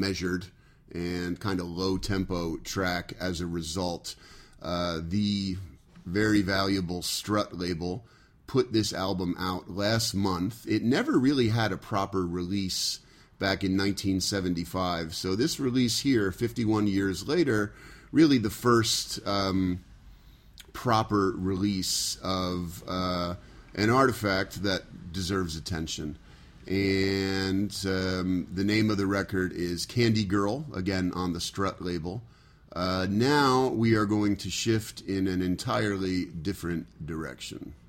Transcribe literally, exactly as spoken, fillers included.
measured and kind of low-tempo track as a result. Uh, the very valuable Strut label put this album out last month. It never really had a proper release back in nineteen seventy-five. So this release here, fifty-one years later, really the first um, proper release of uh, an artifact that deserves attention. And um, the name of the record is Candy Girl, again on the Strut label. Uh, now we are going to shift in an entirely different direction.